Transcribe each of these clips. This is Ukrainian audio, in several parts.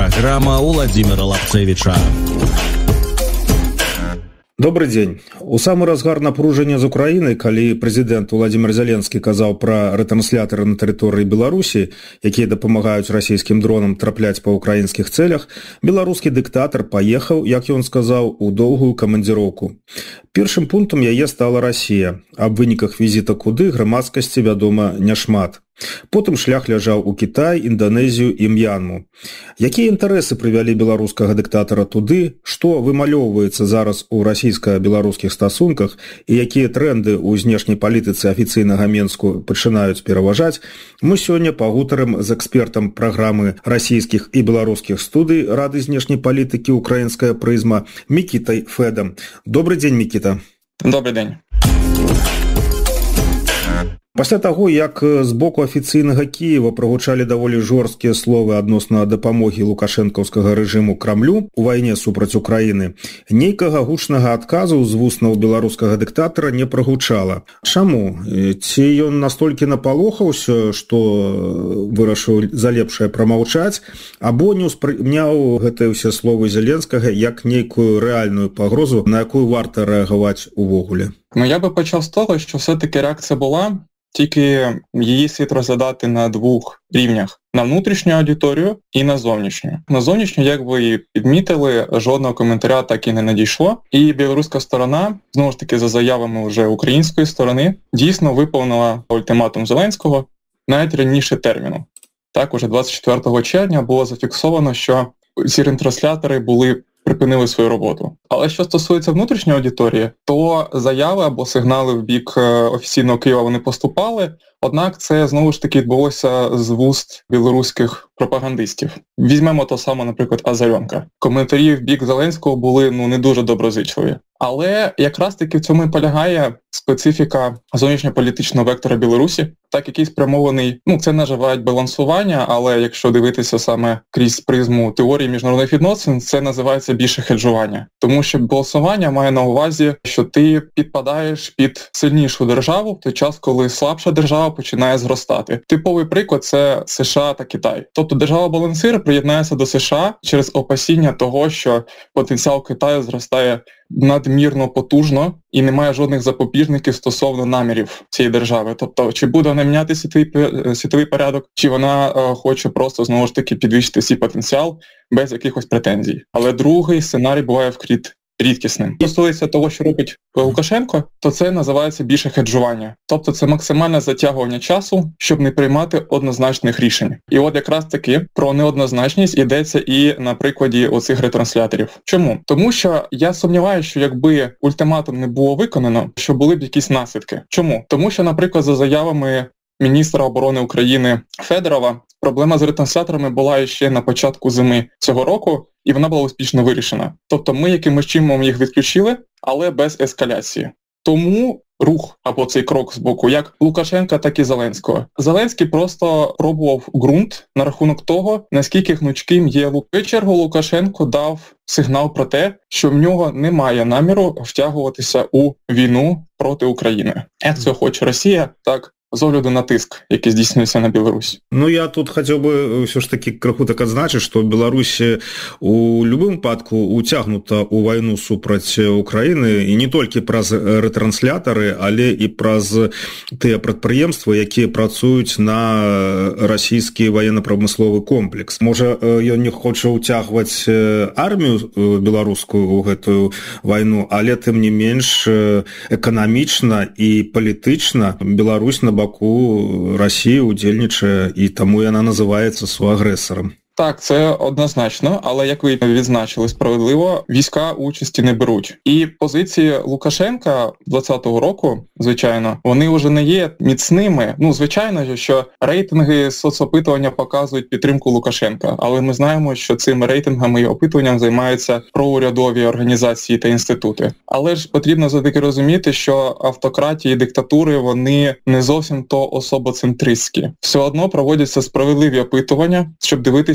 Программа Владимира Лапцевича. Добрый дзень. У самы разгар напружання з Украінай, калі прэзідэнт Владимир Зеленскі казаў пра рэтранслятары на тэрыторыі Беларусі, якія дапамагаюць расійскім дронам трапляць па ўкраінскіх цэлях, беларускі дыктатар паехаў, як ён сказаў, у доўгую камандзіроўку. Першым пунктам яе стала Расія. Аб выніках візіта куды грамадскасці вядома няшмат. Потым шлях ляжаў у Кітай, Інданезію і М'янму. Якія інтарэсы прывялі беларускага дыктатара туды, што вымалёўваецца зараз у расійска-беларускіх стасунках і якія трэнды ў знешняй палітыцы афіцыйнага Менску пачынаюць пераважаць, мы сёння пагутарым з экспертам праграмы расійскіх і беларускіх студый Рады знешняй палітыкі «Украінская прызма» Мікітай Фэдам. Добрый дзень, Мікіта. Добрый дзень. Пасля таго, як з боку афіцыйнага Кіева прагучалі даволі жорсткія словы адносна дапамогі лукашэнкаўскага рэжыму Крамлю у вайне супраць Украіны, нейкага гучнага адказу з вуснаў беларускага дыктатара не прагучала. Чаму? Ці ён настолькі напалохаўся, што вырашыў за лепшае прамаўчаць, або не ўспрыняў гэтыя ўсе словы Зеленскага як нейкую рэальную пагрозу, на якую варта рэагаваць увогуле? Я би почав з того, що все-таки реакція була, тільки її слід розглядати на двох рівнях. На внутрішню аудиторію і на зовнішню. На зовнішню, як ви і підмітили, жодного коментаря так і не надійшло. І білоруська сторона, знову ж таки за заявами вже української сторони, дійсно виповнила ультиматум Зеленського навіть раніше терміну. Так, уже 24 червня було зафіксовано, що ці ретранслятори припинили свою роботу. Але що стосується внутрішньої аудиторії, то заяви або сигнали в бік офіційного Києва вони поступали, однак це знову ж таки відбулося з вуст білоруських пропагандистів. Візьмемо то саме, наприклад, Азаренка. Коментарі в бік Зеленського були не дуже доброзичливі. Але якраз таки в цьому і полягає специфіка зовнішньополітичного вектора Білорусі, так який спрямований, це називають балансування, але якщо дивитися саме крізь призму теорії міжнародних відносин, це називається більше хеджування. Тому що балансування має на увазі, що ти підпадаєш під сильнішу державу в той час, коли слабша держава починає зростати. Типовий приклад – це США та Китай. Тобто держава-балансир приєднається до США через опасіння того, що потенціал Китаю зростає надмірно потужно і немає жодних запобіжників стосовно намірів цієї держави. Тобто, чи буде вона міняти світовий порядок, чи вона хоче просто, знову ж таки, підвищити свій потенціал без якихось претензій. Але другий сценарій буває вкрай рідкісним. Стосується того, що робить Лукашенко, то це називається більше хеджування. Тобто це максимальне затягування часу, щоб не приймати однозначних рішень. І от якраз таки про неоднозначність йдеться і на прикладі оцих ретрансляторів. Чому? Тому що я сумніваюся, що якби ультиматум не було виконано, що були б якісь наслідки. Чому? Тому що, наприклад, за заявами міністра оборони України Федорова, проблема з ретрансляторами була ще на початку зими цього року, і вона була успішно вирішена. Тобто ми якимось чином їх відключили, але без ескаляції. Тому рух або цей крок з боку як Лукашенка, так і Зеленського. Зеленський просто пробував ґрунт на рахунок того, наскільки гнучким є Лукашенко. В чергу Лукашенко дав сигнал про те, що в нього немає наміру втягуватися у війну проти України. Як цього хоче Росія, так з огляду на тиск, який здійснюється на Білорусі. Я тут хотів би все ж таки криху так адзначыць, што Беларусь у любым выпадку уцягнута ў вайну супраць Украіны і не толькі праз ретранслятары, але і праз тыя прадпрыемствы, якія працуюць на расійскі военно-прамысловы комплекс. Можа, ён не хоча ўцягваць армію беларускую ў гэтую вайну, але тым не менш эканамічна і палітычна Беларусь на боку Росії удзельнічае, і тому яна називається суагресором. Так, це однозначно, але, як ви відзначили справедливо, війська участі не беруть. І позиції Лукашенка 2020 року, звичайно, вони вже не є міцними. Звичайно, що рейтинги соцопитування показують підтримку Лукашенка, але ми знаємо, що цими рейтингами і опитуванням займаються проурядові організації та інститути. Але ж потрібно все-таки розуміти, що автократії і диктатури, вони не зовсім то особоцентристські. Все одно проводяться справедливі опитування, щоб дивитися,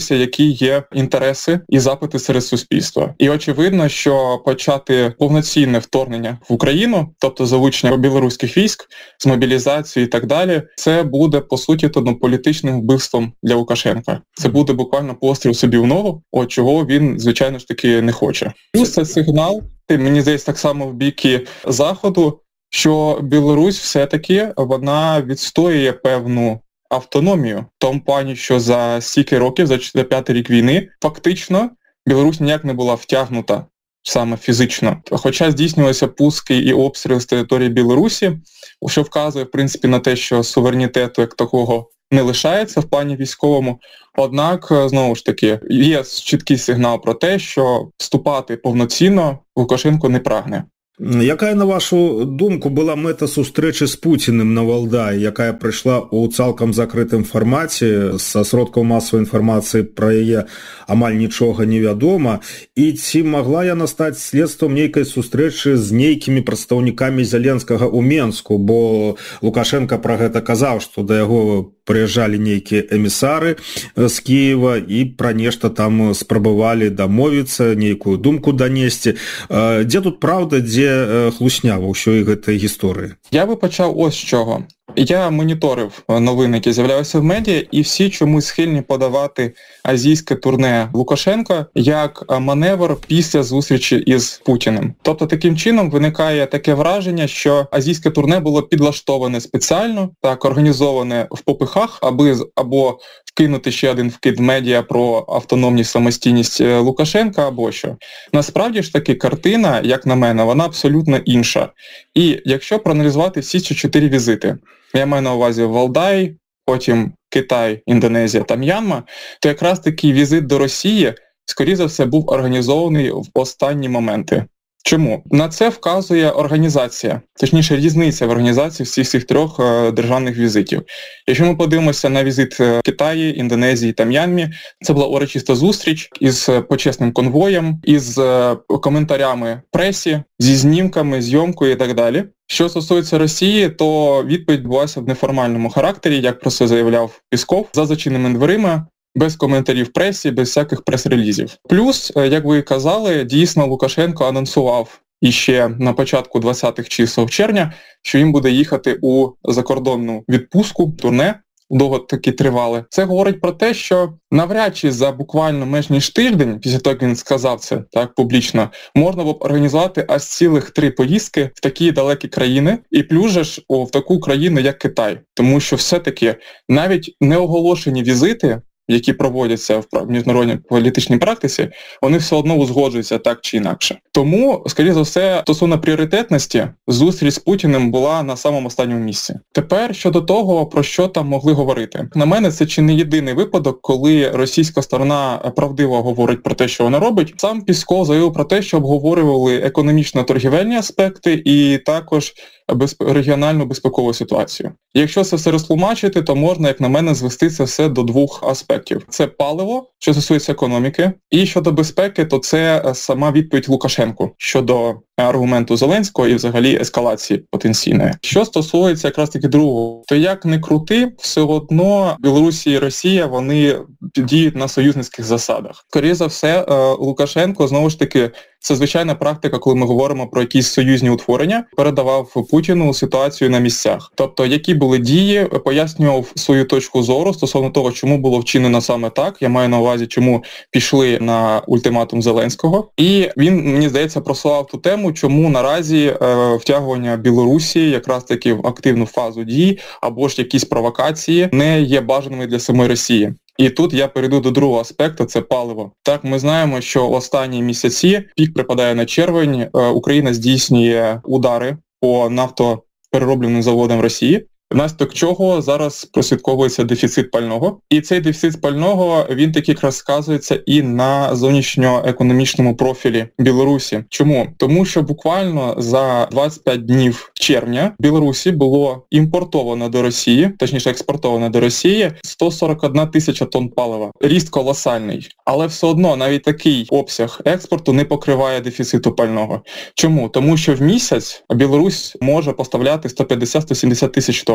подивитися, які є інтереси і запити серед суспільства. І очевидно, що почати повноцінне вторгнення в Україну, тобто залучення білоруських військ з мобілізацією і так далі, це буде, по суті, політичним вбивством для Лукашенка. Це буде буквально постріл собі в ногу, от чого він, звичайно ж таки, не хоче. Плюс це сигнал, мені здається, так само в біки Заходу, що Білорусь все-таки вона відстоює певну автономію. В тому плані, що за стільки років, за 5-й рік війни, фактично Білорусь ніяк не була втягнута саме фізично. Хоча здійснювалися пуски і обстріли з території Білорусі, що вказує, в принципі, на те, що суверенітету як такого не лишається в плані військовому. Однак, знову ж таки, є чіткий сигнал про те, що вступати повноцінно Лукашенко не прагне. Якая, на вашу думку, была мэта сустрэчы з Пуціним на Валдаі, якая прыйшла ў цалкам закрытым фармаце, са сродкаў масавай інфармацыі пра яе амаль нічога не вядома, і ці магла яна стаць следствам нейкай сустрэчы з нейкімі прадстаўнікамі Зеленскага ў Менску, бо Лукашенко пра гэта казаў, што да яго прыязджалі нейкія эмісары з Кіева і пра нешта там спрабавалі дамовіцца, нейкую думку данесці. Дзе тут праўда, дзе хлусня ва ўсёй гэтай гісторыі? Я би почав ось з чого. Я моніторив новини, які з'являлися в медіа, і всі чомусь схильні подавати азійське турне Лукашенка як маневр після зустрічі із Путіним. Тобто таким чином виникає таке враження, що азійське турне було підлаштоване спеціально, так, організоване в попихах, аби або вкинути ще один вкид в медіа про автономність, самостійність Лукашенка, або що. Насправді ж таки картина, як на мене, вона абсолютно інша. І якщо проаналізувати всі ці 4 візити, я маю на увазі Валдай, потім Китай, Індонезія та М'янма, то якраз такий візит до Росії, скоріше за все, був організований в останні моменти. Чому? На це вказує організація, точніше різниця в організації всіх цих 3 державних візитів. Якщо ми подивимося на візит Китаї, Індонезії та М'янмі, це була урочиста зустріч із почесним конвоєм, із коментарями пресі, зі знімками, зйомкою і так далі. Що стосується Росії, то відповідь відбулася в неформальному характері, як про це заявляв Пісков, за зачиненими дверима, без коментарів в пресі, без всяких прес-релізів. Плюс, як ви і казали, дійсно Лукашенко анонсував іще на початку 20-х чисел червня, що він буде їхати у закордонну відпустку, турне, довго таки тривали. Це говорить про те, що навряд чи за буквально менш ніж тиждень, після того, як він сказав це так публічно, можна було б організувати аж цілих 3 поїздки в такі далекі країни, і плюс же ж в таку країну, як Китай. Тому що все-таки навіть неоголошені візити, які проводяться в міжнародній політичній практиці, вони все одно узгоджуються так чи інакше. Тому, скоріше за все, стосовно пріоритетності, зустріч з Путіним була на самому останньому місці. Тепер щодо того, про що там могли говорити. На мене, це чи не єдиний випадок, коли російська сторона правдиво говорить про те, що вона робить. Сам Пісков заявив про те, що обговорювали економічно-торгівельні аспекти і також регіональну безпекову ситуацію. Якщо це все розтлумачити, то можна, як на мене, звести це все до 2 аспектів. Це паливо, що стосується економіки, і щодо безпеки, то це сама відповідь Лукашенку щодо аргументу Зеленського і взагалі ескалації потенційної. Що стосується якраз таки другого, то як не крути, все одно Білорусі і Росія, вони діють на союзницьких засадах. Скоріше за все, Лукашенко, знову ж таки, це звичайна практика, коли ми говоримо про якісь союзні утворення, передавав Путіну ситуацію на місцях. Тобто, які були дії, пояснював свою точку зору стосовно того, чому було вчинено саме так. Я маю на увазі, чому пішли на ультиматум Зеленського. І він, мені здається, просував ту тему, чому наразі втягування Білорусі якраз таки в активну фазу дій або ж якісь провокації не є бажаними для самої Росії. І тут я перейду до другого аспекту, це паливо. Так, ми знаємо, що останні місяці, пік припадає на червень, Україна здійснює удари по нафтопереробленим заводам Росії, внаслідок чого зараз прослідковується дефіцит пального. І цей дефіцит пального, він таки якраз сказується і на зовнішньоекономічному профілі Білорусі. Чому? Тому що буквально за 25 днів червня в Білорусі було імпортовано до Росії, точніше експортовано до Росії, 141 тисяча тонн палива. Ріст колосальний. Але все одно навіть такий обсяг експорту не покриває дефіциту пального. Чому? Тому що в місяць Білорусь може поставляти 150-170 тисяч тонн.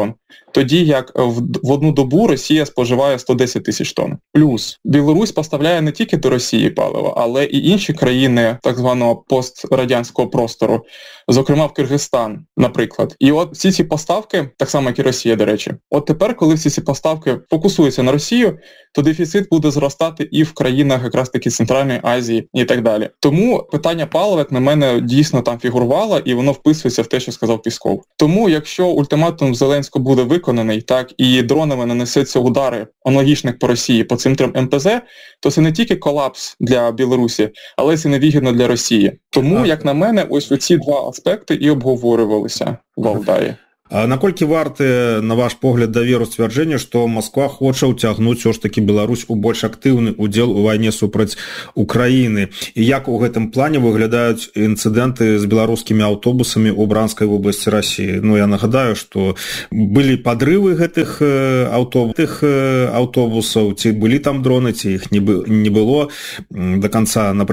тонн, тоді як в одну добу Росія споживає 110 тисяч тонн. Плюс Білорусь поставляє не тільки до Росії паливо, але і інші країни так званого пострадянського простору, зокрема в Киргизстан, наприклад. І от всі ці поставки, так само як і Росія, до речі, от тепер, коли всі ці поставки фокусуються на Росію, то дефіцит буде зростати і в країнах якраз таки Центральної Азії і так далі. Тому питання палива, як на мене, дійсно там фігурувало, і воно вписується в те, що сказав Пісков. Тому, якщо ультиматум Зеленського буде виконаний, так, і дронами нанесеться удари аналогічних по Росії по цим 3 МПЗ, то це не тільки колапс для Білорусі, але це невигідно для Росії. Тому, як на мене, ось оці 2 аспекти і обговорювалися в Валдаї. А наколькі варты, на ваш погляд, даверу сцвярджэння, што Масква хоча ўцягнуць ўсё ж такі Беларусь у больш актыўны удзел у вайне супраць Украіны? І як у гэтым плане выглядаюць інцыдэнты з беларускімі аўтобусамі ў Бранскай вобласці Расіі? Ну, я нагадаю, што былі падрывы гэтых аўтобусаў, ці былі там дроны, ці іх не было до конца, напрыклад,